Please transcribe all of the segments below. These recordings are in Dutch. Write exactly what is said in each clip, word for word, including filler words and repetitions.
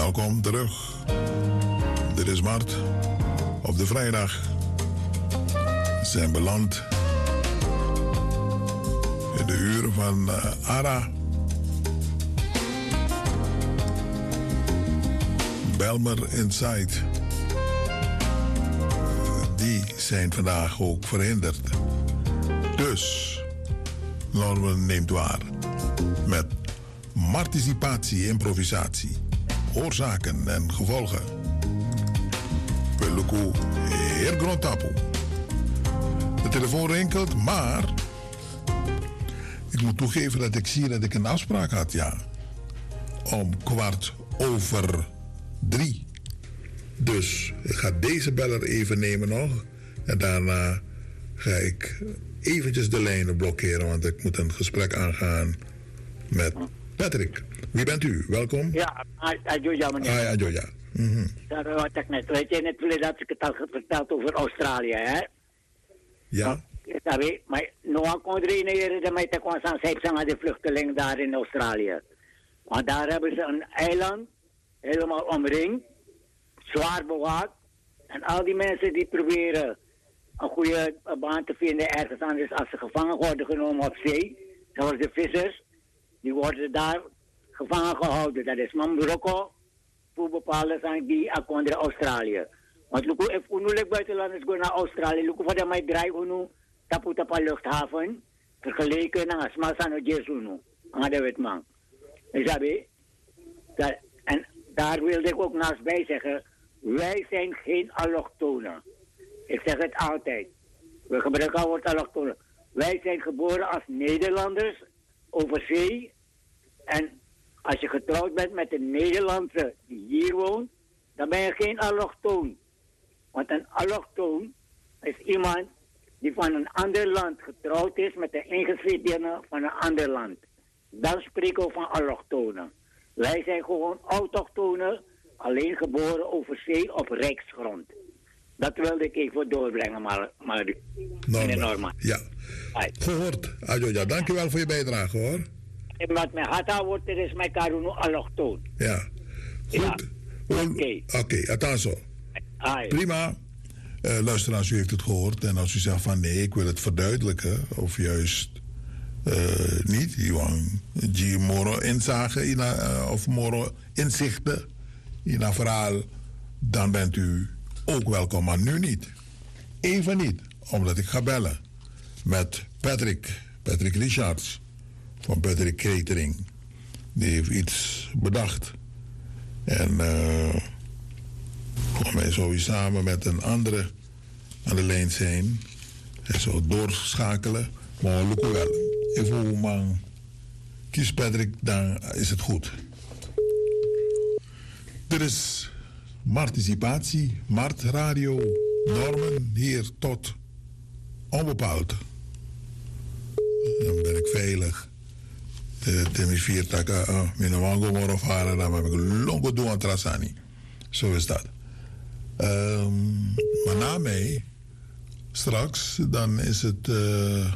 Welkom terug. Dit is Mart. Op de vrijdag zijn beland in de uren van uh, Ara. Belmer Inside. Die zijn vandaag ook verhinderd. Dus Norman neemt waar. Met participatie, improvisatie, oorzaken en gevolgen. Peluku heer Grontapu. De telefoon rinkelt, maar ik moet toegeven dat ik zie dat ik een afspraak had, ja. Om kwart over drie. Dus ik ga deze beller even nemen nog. En daarna ga ik eventjes de lijnen blokkeren, want ik moet een gesprek aangaan met Patrick. Wie bent u? Welkom. Ja, Adjoja meneer. Ah, Adjoja. Mm-hmm. Dat wat ik net. Weet je, net dat ik het al verteld over Australië, hè? Ja. Sabi, maar Noah kon er een de mij te konsen aan de vluchtelingen daar in Australië. Want daar hebben ze een eiland helemaal omringd, zwaar bewaakt. En al die mensen die proberen een goede baan te vinden ergens anders als ze gevangen worden genomen op zee, zoals de vissers, die worden daar gevangen gehouden. Dat is Mambroko, voor bepaalde zijn die akkonden Australië. Want look, if unulik buitenlanders gaan naar Australië, look voor de mij draai unu tapu tapa luchthaven, vergeleken naar Smasano Jesunu, aan de wetman. Isabi, en daar wilde ik ook naast bij zeggen, wij zijn geen allochtonen. Ik zeg het altijd. We gebruiken het woord allochtonen. Wij zijn geboren als Nederlanders over zee. En als je getrouwd bent met een Nederlandse die hier woont, dan ben je geen allochtoon. Want een allochtoon is iemand die van een ander land getrouwd is met de ingezetene van een ander land. Dan spreken we van allochtonen. Wij zijn gewoon autochtonen, alleen geboren over zee op rijksgrond. Dat wilde ik even doorbrengen, maar, maar Norma. Norma. Ja. Hai. Gehoord, Adjoja. Dankjewel voor je bijdrage, hoor. En wat mijn hata wordt, er is mijn karuno allochtoon. Ja. Goed. Oké. Okay. Oké, okay, attenzo. Prima. Uh, luisteraars, u heeft het gehoord. En als u zegt van nee, ik wil het verduidelijken, of juist uh, niet, Johan, die moro inzage uh, of moro inzichten in een verhaal, dan bent u ook welkom, maar nu niet. Even niet, omdat ik ga bellen met Patrick, Patrick Richards van Patrick Catering. Die heeft iets bedacht. En uh, volgens mij zou hij samen met een andere aan de lijn zijn. Hij zou doorschakelen. Maar look wel, even man kies Patrick, dan is het goed. Er is participatie, Mart Radio, Normen hier tot onbepaald. Dan ben ik veilig. De mijn vier takken, mijn wango moro varen, dan heb ik longo doen aan Trasani. Zo is dat. Um, maar na mij, straks, dan is het, uh,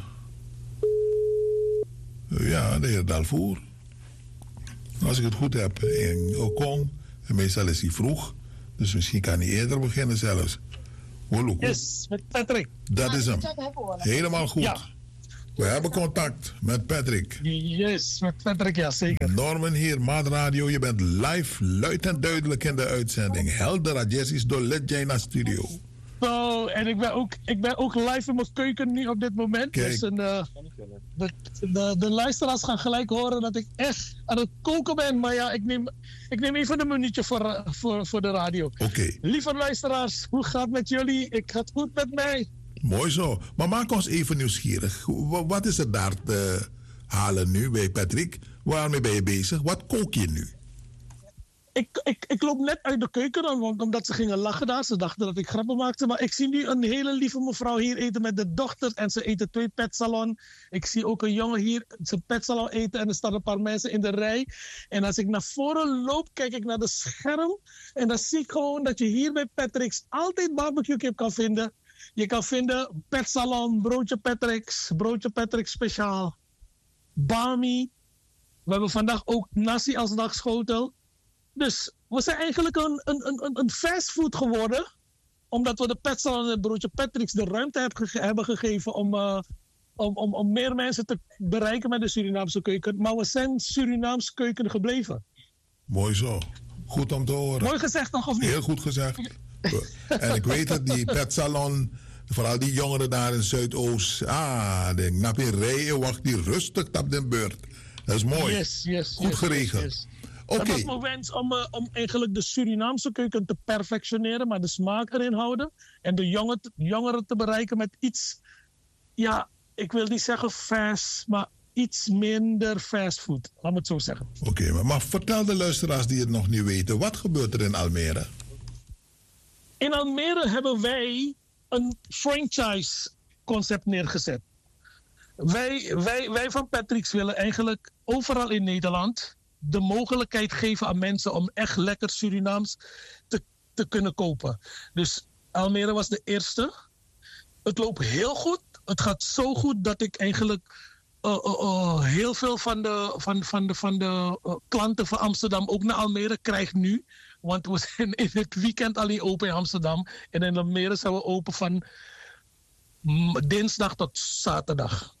ja, de heer Dalvoer. Als ik het goed heb, in Okon, en meestal is hij vroeg, dus misschien kan hij eerder beginnen zelfs. Hoe yes, met Patrick. Dat is hem. Helemaal goed. Ja. We hebben contact met Patrick. Yes, met Patrick, ja zeker. Norman hier, Maat Radio. Je bent live, luid en duidelijk in de uitzending. Helder Adjessis door Let Jaina Studio. Zo, en ik ben, ook, ik ben ook live in mijn keuken nu op dit moment. Kijk. Dus een, uh, de, de, de luisteraars gaan gelijk horen dat ik echt aan het koken ben. Maar ja, ik neem, ik neem even een minuutje voor, voor, voor de radio. Oké. Okay. Lieve luisteraars, hoe gaat het met jullie? Ik gaat goed met mij. Mooi zo. Maar maak ons even nieuwsgierig. Wat is er daar te halen nu bij Patrick? Waarmee ben je bezig? Wat kook je nu? Ik, ik, ik loop net uit de keuken, omdat ze gingen lachen daar. Ze dachten dat ik grappen maakte. Maar ik zie nu een hele lieve mevrouw hier eten met de dochter. En ze eten twee petsalon. Ik zie ook een jongen hier zijn petsalon eten. En er staan een paar mensen in de rij. En als ik naar voren loop, kijk ik naar de scherm. En dan zie ik gewoon dat je hier bij Patrick's altijd barbecue kip kan vinden. Je kan vinden petsalon, broodje Patrick's, broodje Patrick's speciaal. Bami. We hebben vandaag ook nasi als dagschotel. Dus we zijn eigenlijk een, een, een, een fastfood geworden. Omdat we de Petsalon en het broodje Patrick's de ruimte heb gege- hebben gegeven om, uh, om, om, om meer mensen te bereiken met de Surinaamse keuken. Maar we zijn Surinaamse keuken gebleven. Mooi zo. Goed om te horen. Mooi gezegd nog, of niet? Heel goed gezegd. En ik weet dat die petsalon, vooral die jongeren daar in Zuidoost, ah, denk, nap in rijen, wacht die rustig op de beurt. Dat is mooi. Yes, yes, goed yes, geregeld. yes, yes. Oké. Dat was mijn wens om, uh, om eigenlijk de Surinaamse keuken te perfectioneren, maar de smaak erin houden. En de jongen te- jongeren te bereiken met iets, ja, ik wil niet zeggen fast, maar iets minder fastfood. Laat me het zo zeggen. Oké, maar, maar vertel de luisteraars die het nog niet weten, wat gebeurt er in Almere? In Almere hebben wij een franchise concept neergezet. Wij, wij, wij van Patrick's willen eigenlijk overal in Nederland de mogelijkheid geven aan mensen om echt lekker Surinaams te, te kunnen kopen. Dus Almere was de eerste. Het loopt heel goed. Het gaat zo goed dat ik eigenlijk uh, uh, uh, heel veel van de, van, van de, van de uh, klanten van Amsterdam ook naar Almere krijg nu. Want we zijn in het weekend alleen open in Amsterdam. En in Almere zijn we open van mm, dinsdag tot zaterdag.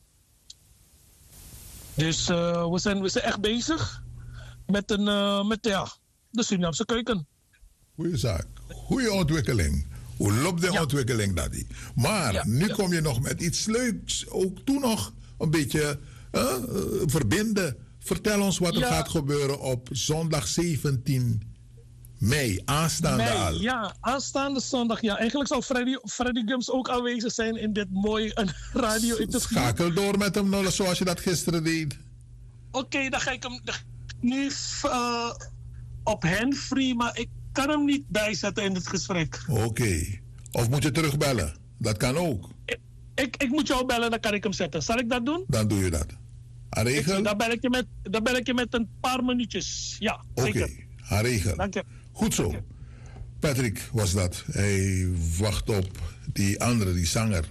Dus uh, we, zijn, we zijn echt bezig met, een, uh, met ja, de Surinaamse keuken. Goeie zaak. Goeie ontwikkeling. Hoe loopt de Ja. ontwikkeling dat die? Maar Ja, nu ja. kom je nog met iets leuks. Ook toen nog een beetje uh, uh, verbinden. Vertel ons wat er Ja. gaat gebeuren op zondag zeventien mei. Aanstaande Mei, al. ja, aanstaande zondag. Ja, eigenlijk zou Freddy, Freddy Gums ook aanwezig zijn in dit mooie radio-interview. Schakel door met hem nou, zoals je dat gisteren deed. Oké, okay, dan ga ik hem dan ga ik nu uh, op handfree, maar ik kan hem niet bijzetten in het gesprek. Oké. Okay. Of moet je terugbellen? Dat kan ook. Ik, ik, ik moet jou bellen, dan kan ik hem zetten. Zal ik dat doen? Dan doe je dat. Aan regel? Ik, dan, bel ik je met, dan bel ik je met een paar minuutjes. Ja, zeker. Oké, okay. Aan regel. Dank je. Goed zo. Dank je. Patrick was dat. Hij wacht op die andere, die zanger.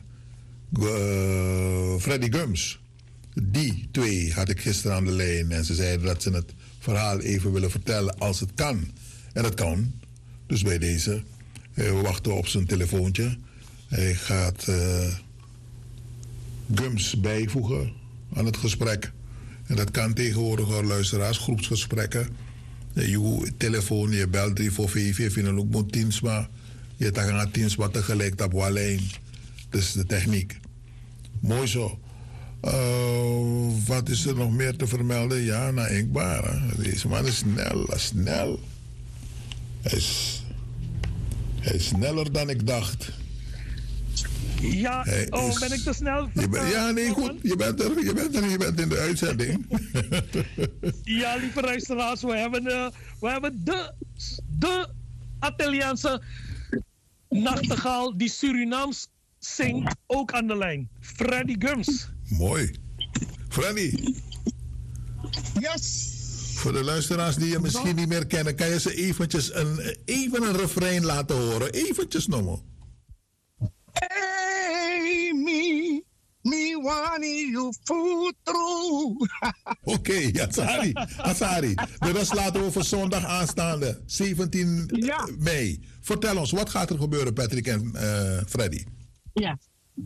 Uh, Freddy Gums. Die twee had ik gisteren aan de lijn. En ze zeiden dat ze het verhaal even willen vertellen als het kan. En dat kan. Dus bij deze. We wachten op zijn telefoontje. Hij gaat uh, Gums bijvoegen aan het gesprek. En dat kan tegenwoordig al luisteraars, groepsgesprekken. Je telefoon, je belt drie voor vijf, je vindt ook moet tiensma. Je gaat tiensma tegelijk op een lijn. Dat is de techniek. Mooi zo. Uh, wat is er nog meer te vermelden? Ja, nou, Enkbaar. Hè? Deze man is snel, snel. Hij is, hij is sneller dan ik dacht. Ja, hij oh, is, ben ik te snel? Je ben, ja, nee, goed. Je bent er, je bent er, je bent in de uitzending. Ja, lieve luisteraars, we hebben, uh, we hebben de, de Italiaanse nachtegaal die Surinaams zingt ook aan de lijn. Freddy Gums. Mooi. Freddy. Yes. Voor de luisteraars die je misschien niet meer kennen, kan je ze eventjes een, even een refrein laten horen. Eventjes noemen. Hey, me, me want you food through. Oké, okay, Asari. Asari. De rest laten we voor zondag aanstaande, zeventien Ja. mei. Vertel ons, wat gaat er gebeuren, Patrick en uh, Freddy? Ja.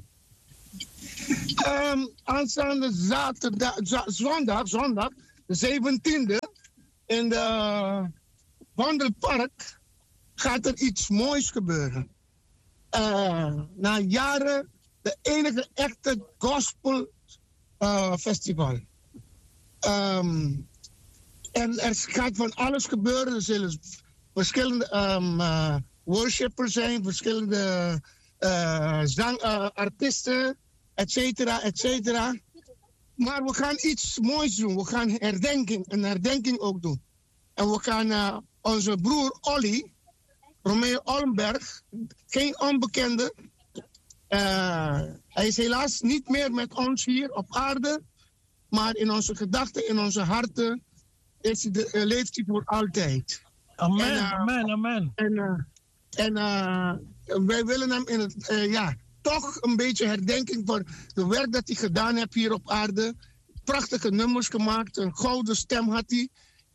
Um, aanstaande zaterdag, z- zondag, zondag, de zeventiende, in de Wandelpark gaat er iets moois gebeuren. Uh, na jaren de enige echte gospel uh, festival. Um, en er gaat van alles gebeuren. Er zullen verschillende um, uh, worshippers zijn, verschillende uh, zang, uh, artiesten, et cetera, et cetera. Maar we gaan iets moois doen. We gaan herdenking, een herdenking ook doen. En we gaan uh, onze broer Olly, Romeo Olmberg, geen onbekende. Uh, hij is helaas niet meer met ons hier op aarde. Maar in onze gedachten, in onze harten, is hij de, uh, leeft hij voor altijd. Amen, en, uh, amen, amen. En, uh, en uh, wij willen hem in het, uh, ja, toch een beetje herdenking voor het werk dat hij gedaan heeft hier op aarde. Prachtige nummers gemaakt, een gouden stem had hij.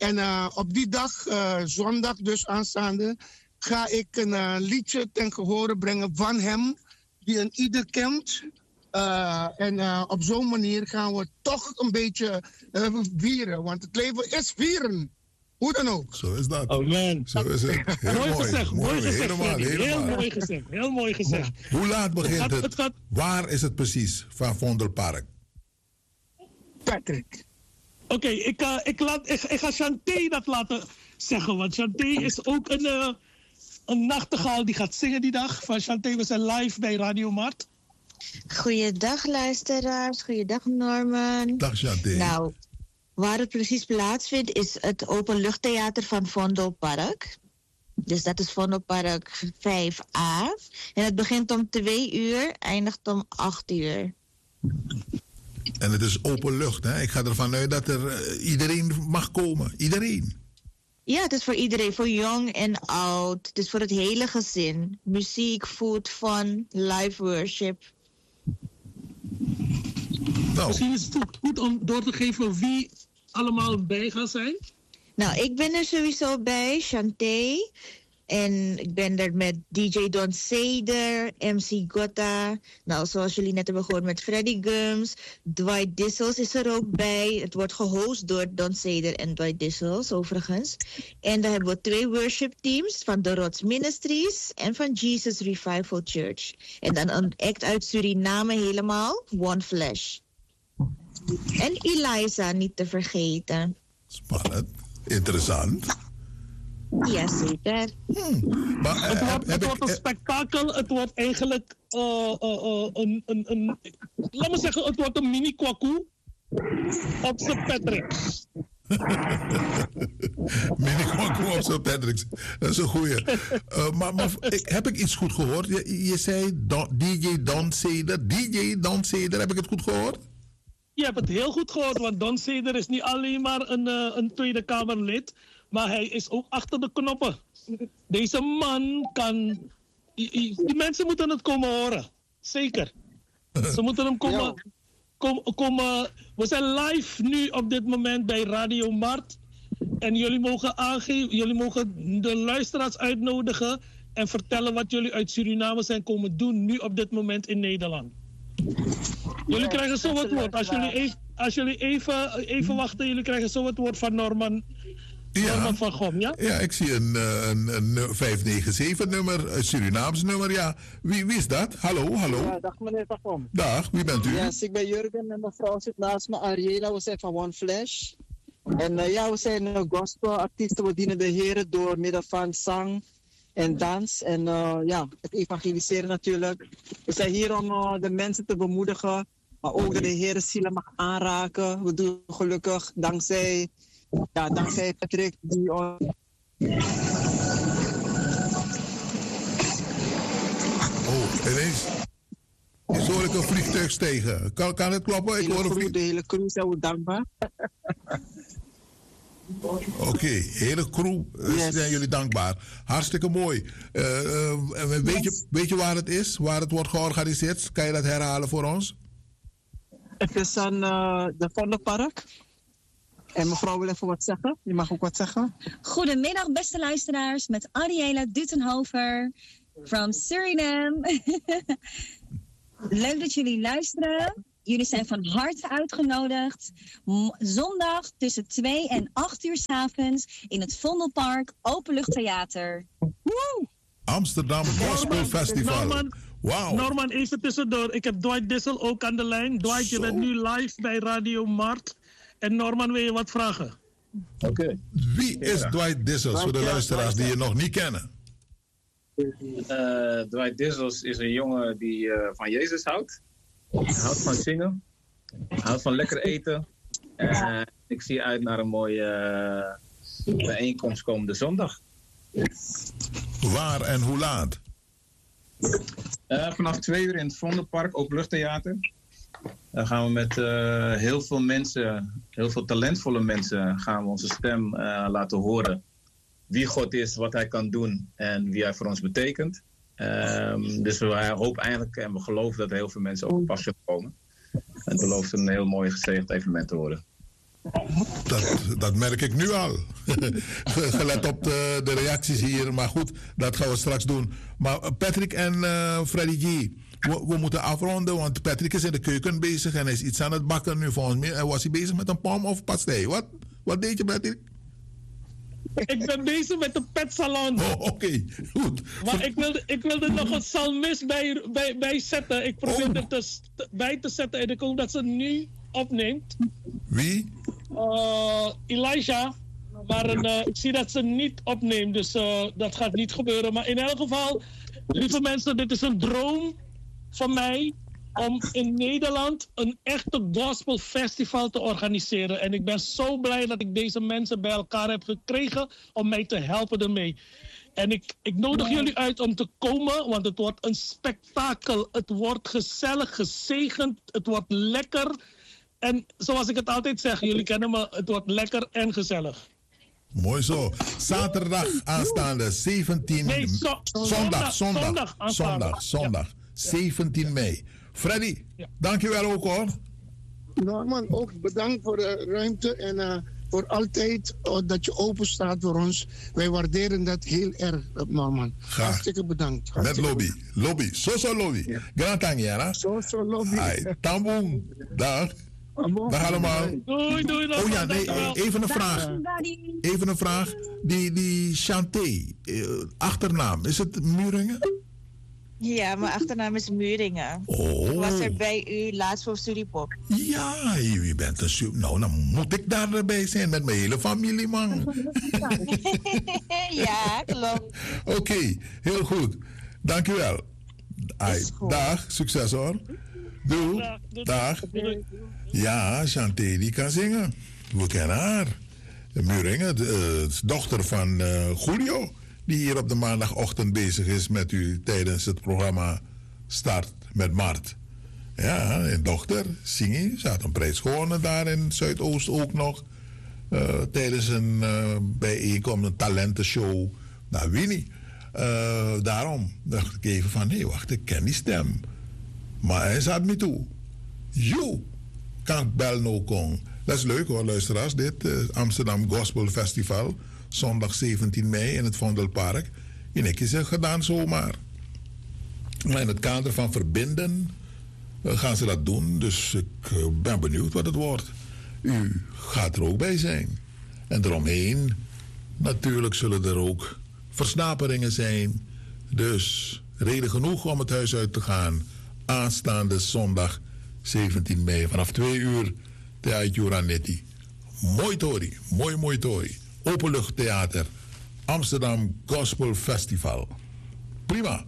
En uh, op die dag, uh, zondag dus aanstaande, ga ik een uh, liedje ten gehore brengen van hem, die een ieder kent. Uh, en uh, op zo'n manier gaan we toch een beetje uh, vieren, want het leven is vieren. Hoe dan ook. Zo is dat. Oh man. Zo is het. Heel mooi, mooi gezegd, mooi, mooi gezegd. Helemaal, Heel helemaal. mooi gezegd. Heel mooi gezegd. Hoe laat begint het? het? Gaat, het gaat... Waar is het precies van Vondelpark? Patrick. Oké, okay, ik, uh, ik, laat, ik, ik ga Chanté dat laten zeggen. Want Chanté is ook een, uh, een nachtegaal die gaat zingen die dag. Van Chanté, we zijn live bij Radio Mart. Goeiedag luisteraars. Goeiedag Norman. Dag Chanté. Nou, waar het precies plaatsvindt is het openluchttheater van Vondelpark. Dus dat is Vondelpark vijf A. En het begint om twee uur, eindigt om acht uur. En het is open lucht, hè? Ik ga ervan uit dat er uh, iedereen mag komen. Iedereen. Ja, het is voor iedereen, voor jong en oud. Het is voor het hele gezin. Muziek, food, fun, live worship. Nou. Misschien is het goed om door te geven wie allemaal bij gaat zijn. Nou, ik ben er sowieso bij, Chanté. En ik ben er met D J Don Seder, M C Gotta. Nou, zoals jullie net hebben gehoord met Freddy Gums. Dwight Dissels is er ook bij. Het wordt gehost door Don Seder en Dwight Dissels, overigens. En dan hebben we twee worship teams van The Rods Ministries en van Jesus Revival Church. En dan een act uit Suriname helemaal, One Flesh. En Eliza niet te vergeten. Spannend. Interessant. Jazeker. Hmm. Maar, uh, het wordt, heb het ik, wordt een spektakel. Het wordt eigenlijk uh, uh, uh, een, een, een... Laat me zeggen, het wordt een mini-kwaku op Saint Patrick's. Mini-kwaku op Saint Patrick's. Dat is een goeie. Uh, maar maar ik, heb ik iets goed gehoord? Je, je zei Don, D J Don Seder. D J Don Seder, heb ik het goed gehoord? Je hebt het heel goed gehoord, want Don Seder is niet alleen maar een, uh, een Tweede Kamerlid, maar hij is ook achter de knoppen. Deze man kan... Die, die mensen moeten het komen horen. Zeker. Ze moeten hem komen... Ja. Kom, kom, uh, we zijn live nu op dit moment bij Radio Mart. En jullie mogen aangeven... Jullie mogen de luisteraars uitnodigen en vertellen wat jullie uit Suriname zijn komen doen nu op dit moment in Nederland. Jullie ja, krijgen zo het woord. Als jullie even, als jullie even, even wachten, jullie krijgen zo het woord van Norman, ja. Norman van Gom, ja? Ja, ik zie een, een, een vijf negen zeven nummer, een Surinaams nummer, ja. Wie, wie is dat? Hallo, hallo. Ja, dag meneer Van Gom. Dag, wie bent u? Ja, yes, ik ben Jurgen en mijn vrouw zit naast me, Ariela. We zijn van One Flesh. En uh, ja, we zijn uh, gospelartiesten. We dienen de Heer door middel van zang en dans. En uh, ja, het evangeliseren natuurlijk. We zijn hier om uh, de mensen te bemoedigen. Maar ook dat de Heer zielen mag aanraken. We doen gelukkig dankzij, ja, dankzij Patrick. Die, uh... Oh, ineens. Is hoor ik een vliegtuig stegen. Kan, kan het kloppen? Ik hoor een vliegtuig. De hele crew zijn we dankbaar. Oké, okay, hele crew uh, yes. zijn jullie dankbaar. Hartstikke mooi. Uh, uh, weet, yes. je, weet je waar het is? Waar het wordt georganiseerd? Kan je dat herhalen voor ons? Het is aan uh, de Vondelpark. En mevrouw wil even wat zeggen. Je mag ook wat zeggen. Goedemiddag beste luisteraars. Met Ariela Dutenhofer from Suriname. Leuk dat jullie luisteren. Jullie zijn van harte uitgenodigd. Zondag tussen twee en acht uur 's avonds in het Vondelpark Openluchttheater. Woe! Amsterdam Gospel Festival. Norman, wow. Norman, even tussendoor. Ik heb Dwight Dissel ook aan de lijn. Dwight, Zo. Je bent nu live bij Radio Mart. En Norman, wil je wat vragen? Oké. Okay. Wie is ja. Dwight Dissels voor de luisteraars die je nog niet kennen? Uh, Dwight Dissels is een jongen die uh, van Jezus houdt. Hij houdt van zingen. Hij houdt van lekker eten. Uh, ik zie uit naar een mooie uh, bijeenkomst komende zondag. Waar en hoe laat? Uh, vanaf twee uur in het Vondelpark, Openluchttheater. Dan gaan we met uh, heel veel mensen, heel veel talentvolle mensen, gaan we onze stem uh, laten horen. Wie God is, wat hij kan doen en wie hij voor ons betekent. Um, dus we hopen eigenlijk en we geloven dat er heel veel mensen ook pas zullen komen. En het belooft een heel mooi gezegend evenement te worden. Dat, dat merk ik nu al. Gelet op de, de reacties hier. Maar goed, dat gaan we straks doen. Maar Patrick en uh, Freddy G, we, we moeten afronden. Want Patrick is in de keuken bezig en hij is iets aan het bakken nu volgens mij. En was hij bezig met een pom of pastei? Wat, wat deed je, Patrick? Ik ben bezig met de petsalon. Oh, oké. Okay. Goed. Maar ik wilde, ik wilde nog een psalmist bij, bij, bij zetten. Ik probeerde oh. er te, bij te zetten en ik hoop dat ze nu opneemt. Wie? Uh, Elijah. Maar uh, ik zie dat ze niet opneemt, dus uh, dat gaat niet gebeuren. Maar in elk geval, lieve mensen, dit is een droom van mij om in Nederland een echte gospel festival te organiseren. En ik ben zo blij dat ik deze mensen bij elkaar heb gekregen om mij te helpen ermee. En ik, ik nodig jullie uit om te komen, want het wordt een spektakel. Het wordt gezellig, gezegend, het wordt lekker. En zoals ik het altijd zeg, jullie kennen me, het wordt lekker en gezellig. Mooi zo. Zaterdag aanstaande zeventien... Nee, zo, zondag, zondag, zondag, zondag, zondag, zondag ja. zeventien mei. Freddy, ja. dankjewel ook hoor. Norman, ook bedankt voor de ruimte en uh, voor altijd uh, dat je open staat voor ons. Wij waarderen dat heel erg, Norman. Graag. Hartstikke bedankt. Hartstikke Met lobby. bedankt. Lobby. Zo zo lobby. Ja. Grand Tangiana. Zo zo lobby. Ai, Tamboen. Dag. Dag allemaal. Doei, doei. Oh ja, nee, even een vraag. Even een vraag. Die, die Chanté, achternaam, is het Muringen? Ja, mijn achternaam is Muringen. Oh. Ik was er bij u laatst voor Studiepop. Ja, je bent een super... Nou, dan moet ik daarbij zijn met mijn hele familie, man. Ja, klopt. Oké, okay, heel goed. Dankjewel. Ai, dag, succes hoor. Doei. Dag. Ja, Chanté die kan zingen. We kennen haar. Muringen, de uh, dochter van uh, Julio, die hier op de maandagochtend bezig is met u tijdens het programma Start met Mart. Ja, en dochter, zingen. Ze had een prijs gewonnen daar in Zuidoost ook nog. Uh, tijdens een uh, bijeenkomst, een talentenshow. Nou, wie niet? Uh, daarom dacht ik even van, hé, hey, wacht, ik ken die stem. Maar hij zat me toe. Jo, kan ik bel no kon. Dat is leuk hoor, luisteraars. Dit uh, Amsterdam Gospel Festival. Zondag zeventien mei in het Vondelpark. In ik is het gedaan zomaar. Maar in het kader van verbinden uh, gaan ze dat doen. Dus ik uh, ben benieuwd wat het wordt. U gaat er ook bij zijn. En eromheen natuurlijk zullen er ook versnaperingen zijn. Dus reden genoeg om het huis uit te gaan. Aanstaande zondag zeventien mei vanaf twee uur. Theater Ranetti. Mooi tori, mooi mooi tori. Openluchttheater. Amsterdam Gospel Festival. Prima.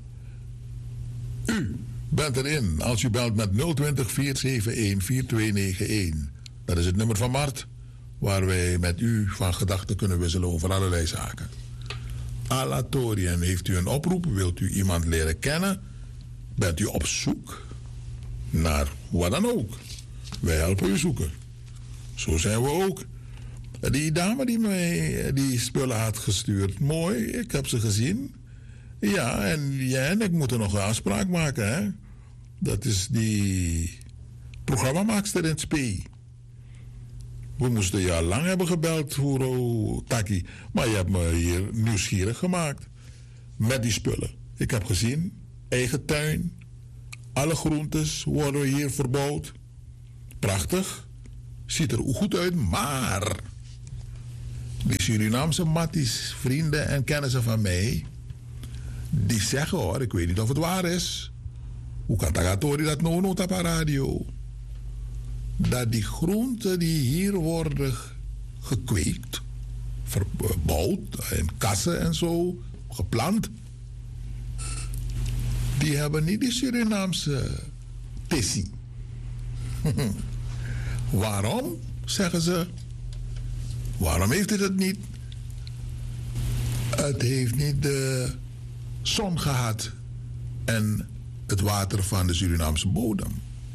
U bent erin als u belt met nul twintig, vier zeven een, vier twee negen een. Dat is het nummer van Mart, waar wij met u van gedachten kunnen wisselen over allerlei zaken. Alatori, en heeft u een oproep? Wilt u iemand leren kennen? Bent u op zoek naar wat dan ook? Wij helpen u zoeken. Zo zijn we ook. Die dame die mij die spullen had gestuurd, mooi, ik heb ze gezien. Ja, en, ja, en ik moet er nog een afspraak maken, hè. Dat is die programmamaakster in het Spee. We moesten je al lang hebben gebeld, Huro Taki. Maar je hebt me hier nieuwsgierig gemaakt. Met die spullen. Ik heb gezien, eigen tuin. Alle groentes worden hier verbouwd. Prachtig. Ziet er goed uit, maar die Surinaamse matties, vrienden en kennissen van mij, die zeggen hoor, ik weet niet of het waar is. Hoe kan Tagatori dat nou op de radio? Dat die groenten die hier worden gekweekt, verbouwd, in kassen en zo, geplant, die hebben niet die Surinaamse tessie. Waarom, zeggen ze? Waarom heeft het het niet? Het heeft niet de zon gehad en het water van de Surinaamse bodem.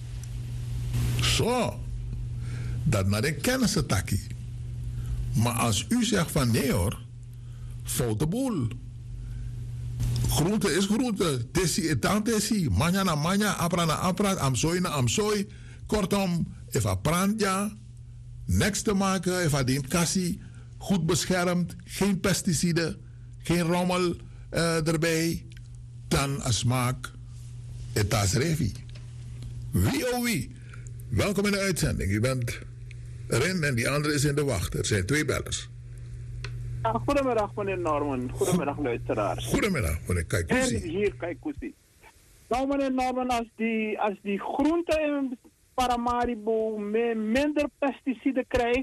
Zo, dat naar de kennissen takkie. Maar als u zegt van nee hoor, foute boel. Groente is groente. Tessie is dan tessie. Manja na manja, apra na apra, amsoy na amsoy. Kortom, if a prantja, niks te maken. Even die kassie, goed beschermd, geen pesticiden, geen rommel uh, erbij. Dan een smaak, etas revi. Wie oh wie? Welkom in de uitzending. U bent erin en die andere is in de wacht. Er zijn twee bellers. Ja, goedemiddag meneer Norman. Goedemiddag luisteraars. Goedemiddag meneer Kaikousi. En hier Kaikousi. Nou meneer Norman, als die, als die groenten in Paramaribo minder pesticiden krijgt,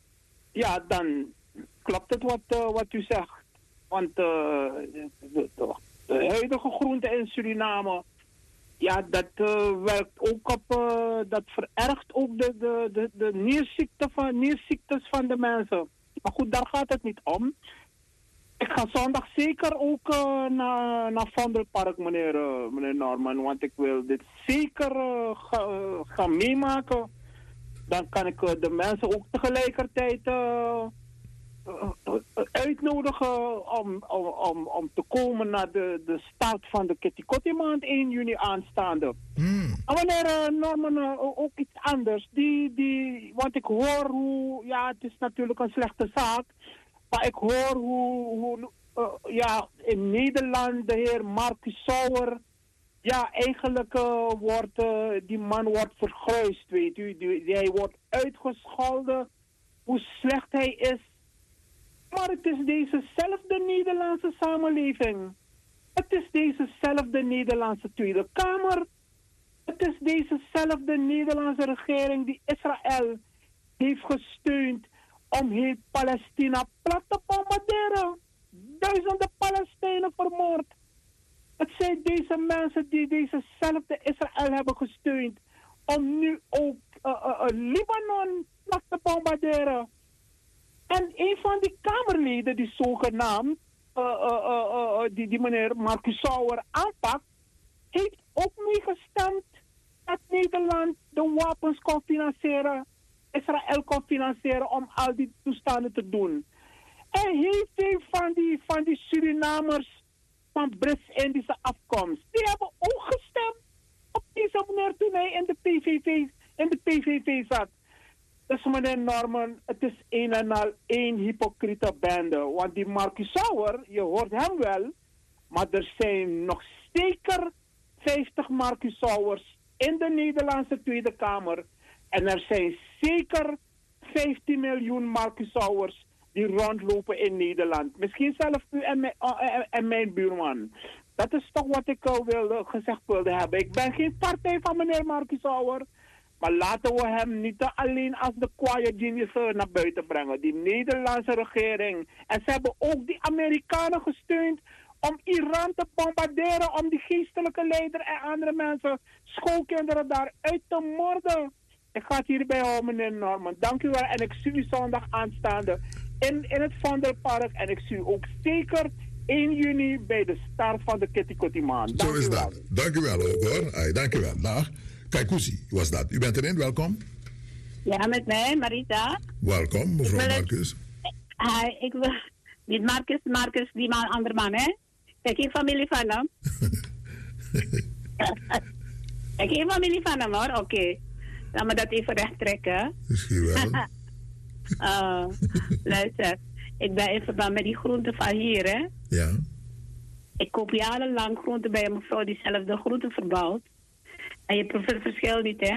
ja dan klopt het wat, uh, wat u zegt. Want uh, de, de, de huidige groenten in Suriname, ja dat uh, werkt ook op, uh, dat verergt ook de, de, de, de nierziekte van, nierziektes van de mensen. Maar goed, daar gaat het niet om. Ik ga zondag zeker ook uh, naar, naar Vondelpark, meneer, uh, meneer Norman. Want ik wil dit zeker uh, ga, uh, gaan meemaken. Dan kan ik uh, de mensen ook tegelijkertijd uh, uh, uh, uitnodigen om, om, om, om te komen naar de, de start van de Ketikotti maand één juni aanstaande. Mm. En meneer uh, Norman, uh, ook iets anders. Die, die, want ik hoor hoe, ja het is natuurlijk een slechte zaak. Maar ik hoor hoe, hoe uh, ja, in Nederland de heer Marcus Sauer, ja, eigenlijk uh, wordt, uh, die man wordt vergruisd, weet u. Die, die, hij wordt uitgescholden, hoe slecht hij is. Maar het is dezezelfde Nederlandse samenleving. Het is dezezelfde Nederlandse Tweede Kamer. Het is dezezelfde Nederlandse regering die Israël heeft gesteund om heel Palestina plat te bombarderen. Duizenden Palestijnen vermoord. Het zijn deze mensen die dezezelfde Israël hebben gesteund om nu ook uh, uh, uh, Libanon plat te bombarderen. En een van die Kamerleden die zogenaamd uh, uh, uh, uh, die, die meneer Marcus Sauer aanpakt, heeft ook meegestemd dat Nederland de wapens kon financieren, Israël kon financieren om al die toestanden te doen. En heel veel van die, van die Surinamers van Brits-Indische afkomst, die hebben ook gestemd op deze meneer toen hij in de P V V, in de P V V zat. Dus meneer Norman, het is een en al één hypocriete bende. Want die Marcus Sauer, je hoort hem wel, maar er zijn nog zeker vijftig Marcus Sauers in de Nederlandse Tweede Kamer. En er zijn zeker vijftien miljoen Marcus Sauers die rondlopen in Nederland. Misschien zelfs u en mijn, uh, en mijn buurman. Dat is toch wat ik uh, wilde, gezegd wilde hebben. Ik ben geen partij van meneer Marcus Sauer. Maar laten we hem niet alleen als de quiet genius naar buiten brengen. Die Nederlandse regering. En ze hebben ook die Amerikanen gesteund om Iran te bombarderen. Om die geestelijke leider en andere mensen, schoolkinderen daar uit te moorden. Ik ga het hierbij houden, meneer Norman. Dank u wel. En ik zie u zondag aanstaande in, in het Vondelpark. En ik zie u ook zeker één juni bij de start van de Ketikotti maand. Zo is dat. Dank u wel ook hoor. Ay, dank u wel. Dag. Kaikousi was dat. U bent erin, welkom. Ja, met mij, Marita. Welkom, mevrouw Marcus. Hi, ik wil... Niet Marcus, Marcus, die man, andere man, hè? Ik heb familie van hem. Ik heb familie van hem, hoor. Oké. Okay. Laat me dat even recht trekken. Misschien wel. uh, luister, ik ben in verband met die groenten van hier, hè? Ja. Ik koop jarenlang groenten bij een mevrouw die zelf de groenten verbouwt. En je proeft het verschil niet, hè?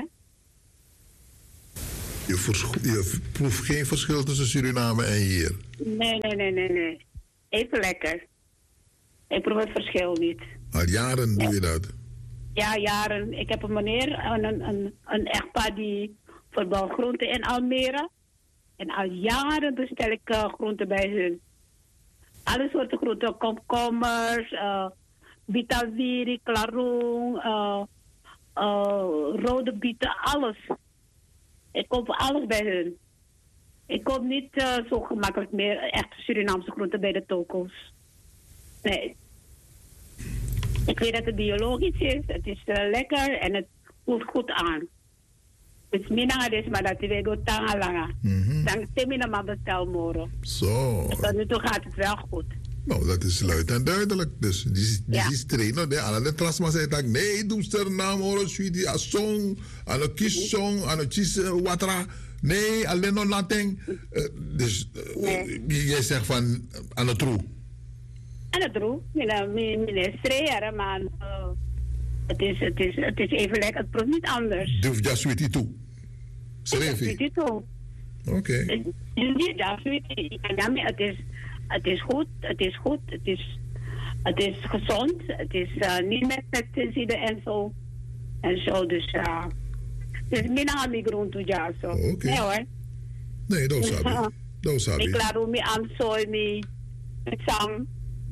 Je, je proeft geen verschil tussen Suriname en hier? Nee, nee, nee, nee, nee. Even lekker. Ik proef het verschil niet. Al jaren doe je dat? Ja, jaren. Ik heb een meneer, een, een, een echtpaar die verbouwt groenten in Almere. En al jaren bestel ik uh, groenten bij hun. Alle soorten groenten. Komkommers, uh, bitaviri, klaroen, uh, uh, rode bieten, alles. Ik koop alles bij hun. Ik koop niet uh, zo gemakkelijk meer echte Surinaamse groenten bij de toko's. Nee. Ik weet dat het biologisch is, het is uh, lekker en het voelt goed aan. Het is mina dus, maar dat we go tanga langa. Dan temina maar bestel moro. Zo. Tot nu toe gaat het wel goed. Nou, dat is luid en duidelijk. Dus die, die ja. is trainer. De alle trasma zei dat nee, doe er naam hoor, die a song, aan een kies song, aan een kies watra. Nee, alleen nog nothing. Uh, dus uh, nee. Jij zegt van aan het roe. Aan het roe. Meneer Streer, maar uh, het, is, het, is, het is even lekker. Het proeft niet anders. Doe je sweetie toe? Sweetie toe. Oké. Niet dat sweetie. Het is, het is goed. Het is goed. Het is, het is gezond. Het is uh, niet met pesticiden en zo. En zo, dus ja. Uh, dus mijn naam is groente, ja, zo. Oké. Nee hoor. Nee, dat sabi. Dat sabi. Ik laat me aan soy, me met sam.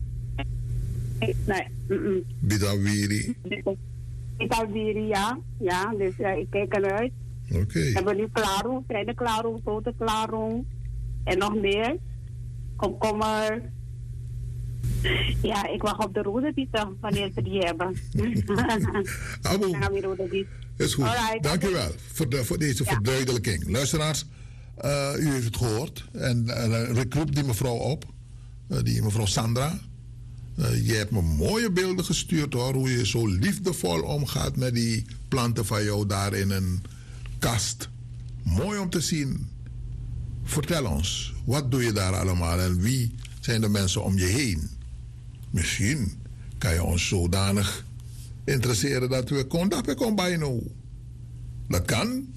Nee. Bidawiri. Bidawiri, ja. Ja, dus uh, ik kijk eruit. Oké. Okay. We hebben nu klaro, kleine klaro, grote klaro. En nog meer. Komkommer. Ja, ik wacht op de rode bieten, wanneer ze die hebben. Abu, is goed. Alright. Dankjewel voor, de, voor deze ja. verduidelijking. Luisteraars, uh, u heeft het gehoord. En uh, ik roep die mevrouw op, uh, die mevrouw Sandra. Uh, je hebt me mooie beelden gestuurd hoor, hoe je zo liefdevol omgaat met die planten van jou daar in een kast. Mooi om te zien. Vertel ons, wat doe je daar allemaal en wie zijn de mensen om je heen? Misschien kan je ons zodanig interesseren dat we contact kunnen bij nou. Dat kan.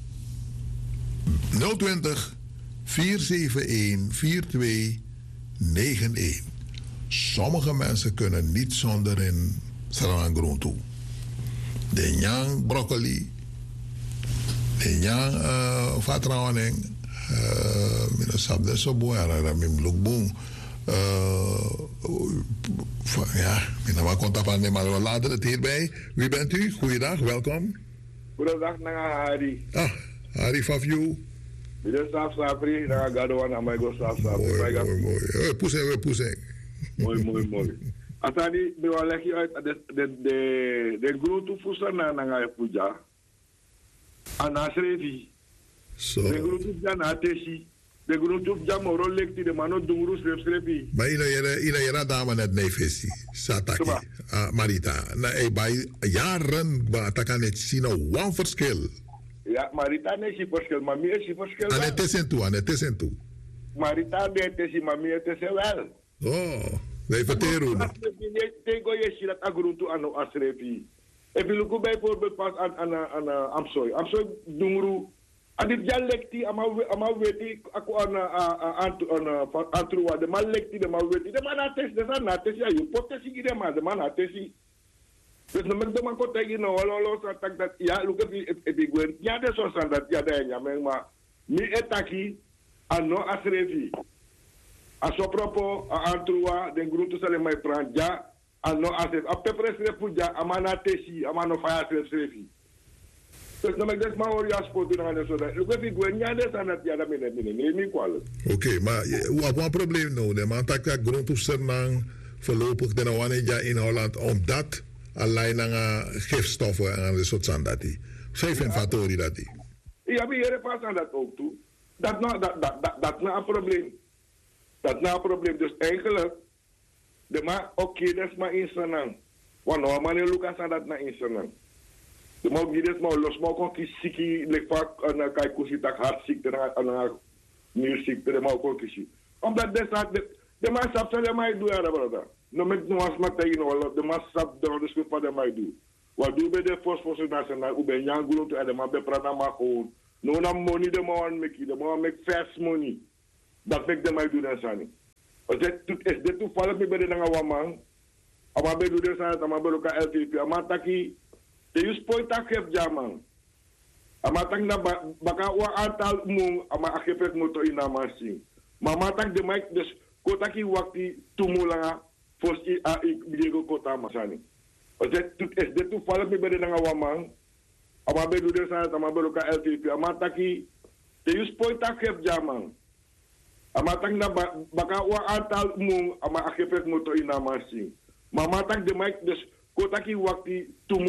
nul twintig, vier zeven een, vier twee negen een. Sommige mensen kunnen niet zonder in saranggroen toe. De nyang broccoli, de nyang uh, vatraoning, mina sabde so boya ra mim lukbung. Ja, mina ma konta van de maar we laten het hierbij. Wie bent u? Goeiedag, welkom. Goedendag, Nanga Hari. Ah, Hari Fafiu. Bide Saf Sapri, Nanga Gadouan, Amaigo Saf Sapri. Mooi, mooi, mooi. We poesen, we poesen. Mooi, mooi, mooi. Asani, we wil leg je uit de de de de groente voedsel na Nanga Puja. Anasrevi. Zo. De groente na Teshi. De groente ja moro lekti de mano dungru srevi. Maar ina jere ina jera dama net nevesi. Sataki. Uh, Marita. Na e bij jaren ba takan het zien een verschil. Ja, Marita ne si verschil, maar meer si verschil. En het is en toe, en het is en toe. Marita ne te si, maar meer te se wel. Oh, wij verteren. Tego je si dat agruntu ano asrevi. En we lopen bijvoorbeeld pas aan aan aan Amsoy. Amsoy dungru. Adit ja lekti ama ama weti aku ana ana antruwa de man lekti de man weti de man ates de san ates ya you potesi gide man de man atesi. Dus no mek de man ko tegi no lo lo sa tak dat ya lu ke e bi gwen ya de so san dat ya de nya men ma mi etaki ano asrevi. Aso propo antruwa de grutu sale mai pranja ano ases a pepres puja amana tesi amano faya asrevi. Dus dan ik dus maar hoor je afspoort doen aan de zodat. Ik weet niet hoe je dat aan het jaar daarmee neemt. Nee, niet kwalijk. Oké, maar we hebben een probleem nou. Maar dat ik grond op Sernang voorlopig de wanneer in Holland omdat alleen aan gifstoffen en de soort zand dat die. Vijf inventory dat die. Ja, maar hier pas aan dat ook toe. Dat nou dat dat dat dat nou een probleem. Dat nou een probleem. Dus eigenlijk de maar oké, dat is maar in Sernang. Want nou maar Lucas aan dat naar in Sernang. De man die dit maar los maar kon kiezen, leg vaak aan kijk hoe zit dat hartziekte en aan nierziekte, de man kon kiezen. Omdat de staat de de man sap zal de mij doen, ja, brother. No met no as maar tegen no, de man sap door de schuld van de mij doen. Wat doen we de fosfor nationaal? Hoe ben je aan groot en de man be praten maar gewoon. No na money de man make, de man make fast money. Dat make de mij doen en sani. Als het is dit toevallig me bij de nanga man. Ama be doen de sani, ama be loka L T P, ama taki. De use point akep jaman. Amatang na baka wa antal mung ama akepet moto ina masing. Mamatang de mic dus kotaki wakti tumulanga fos i a ik biego kota masani. Ozet tut es de tu fala mi bede nga wamang. Ama be du de sa ama be loka L T P amataki de use point akep jaman. Amatang na baka wa antal mung ama akepet moto ina masing. Mamatang de mic dus kotaki wakti tumu